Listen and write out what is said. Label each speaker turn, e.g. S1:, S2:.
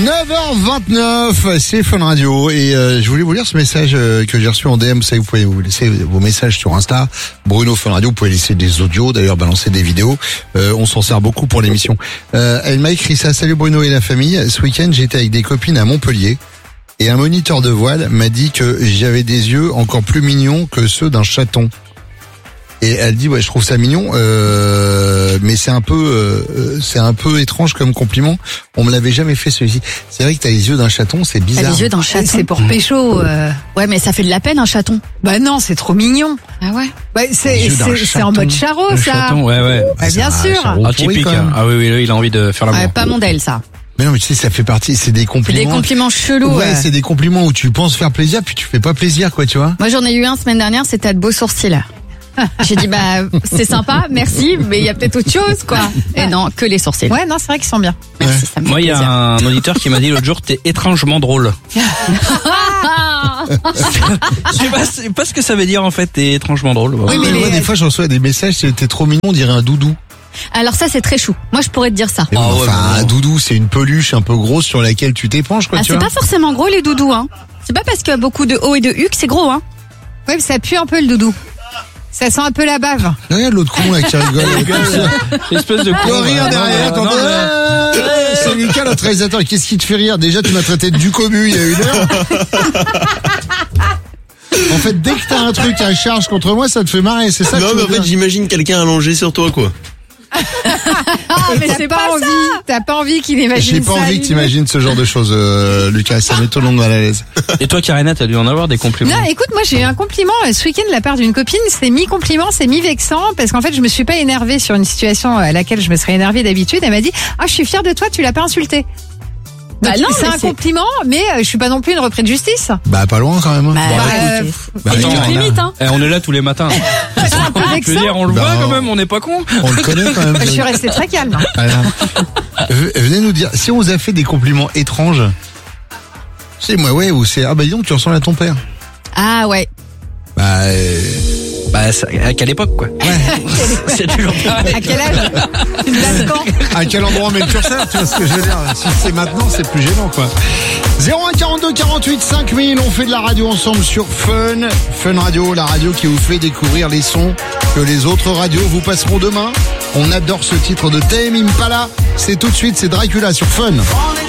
S1: 9h29, c'est Fun Radio et je voulais vous lire ce message que j'ai reçu en DM. Vous savez, vous pouvez vous laisser vos messages sur Insta, Bruno Fun Radio. Vous pouvez laisser des audios, d'ailleurs balancer des vidéos. On s'en sert beaucoup pour l'émission. Elle m'a écrit ça. Salut Bruno et la famille. Ce week-end, j'étais avec des copines à Montpellier et un moniteur de voile m'a dit que j'avais des yeux encore plus mignons que ceux d'un chaton. Et elle dit ouais, je trouve ça mignon, mais c'est un peu étrange comme compliment. On me l'avait jamais fait celui-ci. C'est vrai que t'as les yeux d'un chaton, c'est bizarre.
S2: Les yeux d'un chaton,
S3: c'est pour pécho.
S2: Ouais, mais ça fait de la peine un chaton.
S3: Bah non, c'est trop mignon.
S2: Ah ouais.
S3: Bah c'est en mode charreau,
S4: Le
S3: ça.
S4: chaton, ouais.
S3: Bah, bien sûr.
S4: Ah, typique. Ah oui, il a envie de faire l'amour.
S2: Pas mon modèle, ça.
S1: Mais non, mais tu sais, ça fait partie. C'est des compliments.
S2: C'est des compliments chelous.
S1: Ouais, c'est des compliments où tu penses faire plaisir, puis tu fais pas plaisir, quoi, tu vois.
S2: Moi, j'en ai eu un semaine dernière. C'était à de beaux sourcils. J'ai dit c'est sympa, merci, mais il y a peut-être autre chose, quoi. Et non, que les sourcils.
S3: Ouais, non, c'est vrai qu'ils sont bien.
S2: Merci, ça me fait
S4: Moi, il y a
S2: plaisir.
S4: un auditeur qui m'a dit l'autre jour, t'es étrangement drôle. Je sais pas ce que ça veut dire en fait, t'es étrangement drôle.
S1: Oui, mais moi, des fois, je reçois des messages, t'es trop mignon, on dirait un doudou.
S2: Alors ça, c'est très chou. Moi, je pourrais te dire ça.
S1: Mais bon,
S4: Ah ouais,
S1: enfin,
S4: mais non.
S1: un doudou, c'est une peluche un peu grosse sur laquelle tu t'épanches, quoi,
S2: Ah,
S1: tu
S2: c'est
S1: vois.
S2: pas forcément gros les doudous, hein. C'est pas parce qu'il y a beaucoup de O et de U que c'est gros, hein.
S3: Ouais, mais ça pue un peu le doudou. Ça sent un peu la bave.
S1: Regarde l'autre con, là, qui rigole.
S4: Espèce de
S1: Il doit rire derrière,
S4: non,
S1: t'entends. C'est Lucas, notre réalisateur. Qu'est-ce qui te fait rire? Déjà, tu m'as traité de du commu il y a une heure. En fait, dès que t'as un truc à charge contre moi, ça te fait marrer, c'est ça que
S5: Non,
S1: tu
S5: mais
S1: veux
S5: en fait,
S1: dire.
S5: j'imagine quelqu'un allongé sur toi, quoi.
S2: Ah,
S3: Et t'as pas envie qu'il imagine
S1: J'ai pas
S3: ça,
S1: envie
S3: lui.
S1: que t'imagines ce genre de choses, Lucas. Ça met tout le monde mal à l'aise.
S4: Et toi, Karina, t'as dû en avoir des compliments.
S3: Non, écoute, moi j'ai eu un compliment ce week-end de la part d'une copine. C'est mi-compliment, c'est mi-vexant, parce qu'en fait je me suis pas énervée sur une situation à laquelle je me serais énervée d'habitude. Elle m'a dit « Ah, je suis fière de toi, tu l'as pas insulté. »
S2: Bah non,
S3: c'est
S2: mais
S3: un compliment, mais je suis pas non plus une reprise de justice.
S1: Bah, pas loin, quand même. hein. Bah,
S2: c'est
S1: Karina,
S2: limite, hein.
S4: On est là tous les matins.
S3: Un peu
S4: Je veux
S3: vexant.
S4: dire, on le
S1: Bah,
S4: voit quand
S1: on-
S4: même, on n'est pas con.
S1: on le connaît quand même.
S3: Je suis restée très calme.
S1: Voilà. Venez nous dire, si on vous a fait des compliments étranges, c'est moi, ouais, ou c'est, ah bah dis donc, tu ressembles à ton père.
S2: Ah ouais.
S1: Bah,
S4: À quelle époque, quoi. C'est toujours pareil.
S3: À quel âge? Une date quand?
S1: à quel endroit on met le curseur, tu vois ce que je veux dire? Si c'est maintenant, c'est plus gênant, quoi. 01 42 48 5000, on fait de la radio ensemble sur Fun Radio, la radio qui vous fait découvrir les sons que les autres radios vous passeront demain. On adore ce titre de Tame Impala. C'est tout de suite, c'est Dracula sur Fun.